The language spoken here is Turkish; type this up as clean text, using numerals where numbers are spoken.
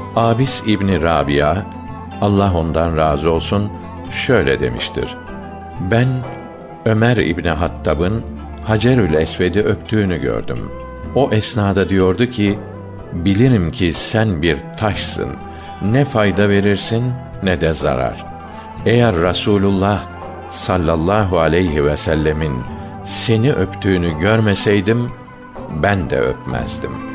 Abis İbni Rabia, Allah ondan razı olsun, şöyle demiştir: Ben Ömer İbni Hattab'ın Hacerül Esved'i öptüğünü gördüm. O esnada diyordu ki, bilirim ki sen bir taşsın, ne fayda verirsin ne de zarar. Eğer Rasulullah sallallahu aleyhi ve sellemin seni öptüğünü görmeseydim, ben de öpmezdim.